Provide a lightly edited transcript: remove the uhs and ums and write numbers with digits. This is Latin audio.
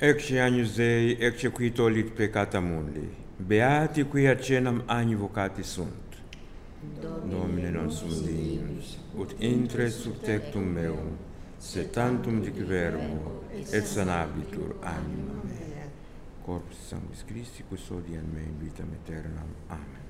Ecce agnus Dei, ecce qui tollit peccata mundi. Beati qui acenam agni vocati sunt. Domine non sum dignus, ut intre subtectum meum, se tantum dicvermo, et sanabitur anima mea. Corpus sanguis Christi, custodian me in vitam aeternam. Amen.